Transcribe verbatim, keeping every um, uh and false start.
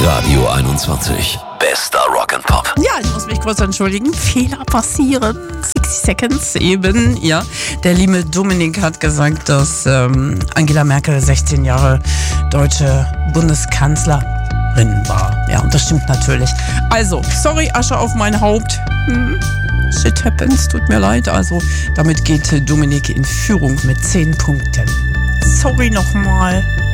Radio einundzwanzig. Bester Rock and Pop. Ja, ich muss mich kurz entschuldigen. Fehler passieren. sechzig Seconds eben, ja. Der liebe Dominik hat gesagt, dass ähm, Angela Merkel sechzehn Jahre deutsche Bundeskanzlerin war. Ja, und das stimmt natürlich. Also, sorry, Asche auf mein Haupt. Hm. Shit happens, tut mir leid. Also, damit geht Dominik in Führung mit zehn Punkten. Sorry nochmal.